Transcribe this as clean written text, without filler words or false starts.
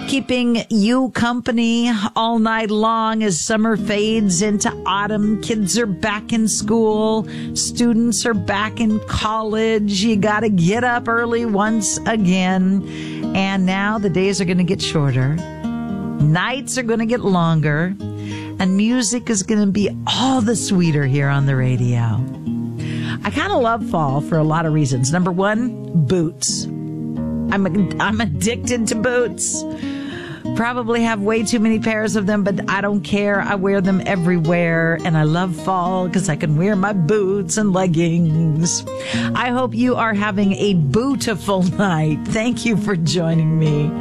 keeping you company all night long as summer fades into autumn. Kids are back in school. Students are back in college. You got to get up early once again. And now the days are going to get shorter. Nights are going to get longer. And music is going to be all the sweeter here on the radio. I kind of love fall for a lot of reasons. Number one, boots. I'm addicted to boots. Probably have way too many pairs of them, but I don't care. I wear them everywhere, and I love fall because I can wear my boots and leggings. I hope you are having a bootiful night. Thank you for joining me.